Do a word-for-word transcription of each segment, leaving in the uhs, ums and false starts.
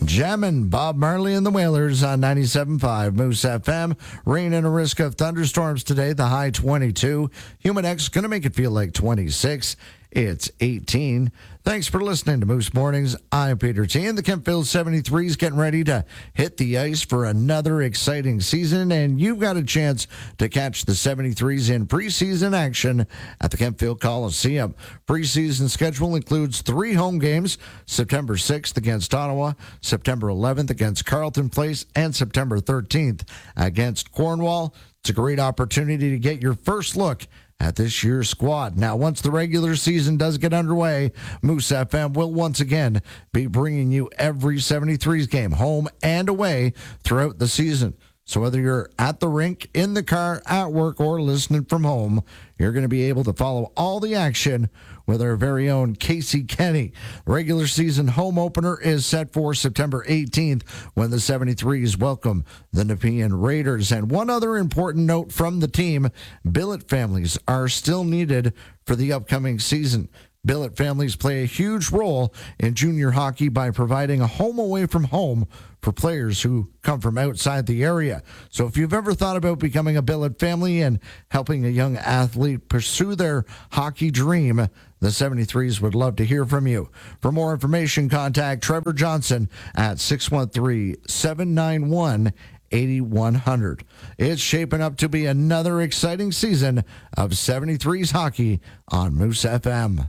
Gemmin, Bob Marley and the Wailers on ninety-seven point five Moose F M. Rain and a risk of thunderstorms today, the high twenty-two. Humidex going to make it feel like twenty-six. It's eighteen. Thanks for listening to Moose Mornings. I'm Peter T. And the Kempville seventy-threes getting ready to hit the ice for another exciting season. And you've got a chance to catch the seventy-threes in preseason action at the Kempville Coliseum. Preseason schedule includes three home games, September sixth against Ottawa, September eleventh against Carleton Place, and September thirteenth against Cornwall. It's a great opportunity to get your first look at this year's squad. Now, once the regular season does get underway, Moose F M will once again be bringing you every seventy-threes game, home and away, throughout the season. So whether you're at the rink, in the car, at work, or listening from home, you're going to be able to follow all the action with our very own Casey Kenny. The regular season home opener is set for September eighteenth when the seventy-threes welcome the Nepean Raiders. And one other important note from the team, billet families are still needed for the upcoming season. Billet families play a huge role in junior hockey by providing a home away from home for players who come from outside the area. So if you've ever thought about becoming a billet family and helping a young athlete pursue their hockey dream, the seventy-threes would love to hear from you. For more information, contact Trevor Johnson at six one three, seven nine one, eight one zero zero. It's shaping up to be another exciting season of seventy-threes hockey on Moose F M.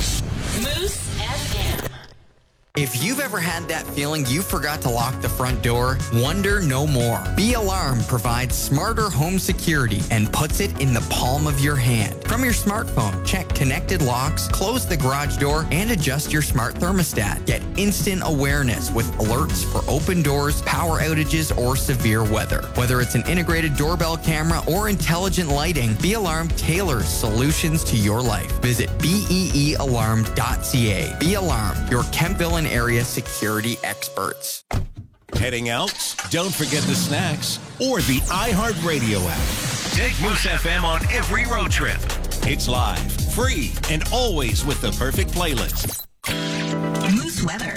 Moose F M. If you've ever had that feeling you forgot to lock the front door, wonder no more. Be Alarm provides smarter home security and puts it in the palm of your hand. From your smartphone, check connected locks, close the garage door, and adjust your smart thermostat. Get instant awareness with alerts for open doors, power outages, or severe weather. Whether it's an integrated doorbell camera or intelligent lighting, Be Alarm tailors solutions to your life. Visit B E E alarm dot C A. Be Alarm, your Kempville area security experts. Heading out? Don't forget the snacks or the iHeartRadio app. Take Moose F M on every road trip. It's live, free, and always with the perfect playlist. Moose weather.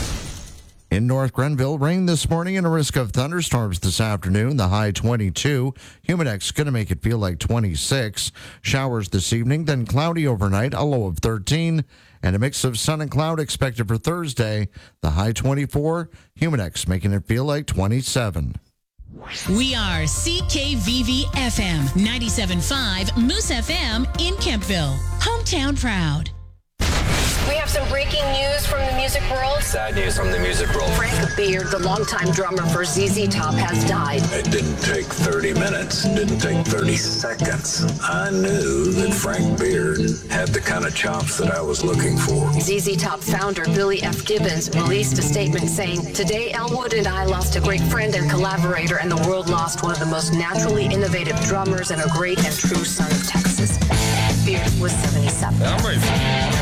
In North Grenville, rain this morning and a risk of thunderstorms this afternoon, the high twenty-two. Humidex going to make it feel like twenty-six. Showers this evening, then cloudy overnight, a low of thirteen. And a mix of sun and cloud expected for Thursday, the high twenty-four. Humidex making it feel like twenty-seven. We are C K V V F M, ninety-seven point five Moose F M in Kempville. Hometown proud. We have some breaking news from the music world. Sad news from the music world. Frank Beard, the longtime drummer for Z Z Top, has died. It didn't take thirty minutes. It didn't take thirty seconds. I knew that Frank Beard had the kind of chops that I was looking for. Z Z Top founder Billy F. Gibbons released a statement saying, "Today, Elwood and I lost a great friend and collaborator, and the world lost one of the most naturally innovative drummers and a great and true son of Texas." Beard was seventy-seven. I'm ready.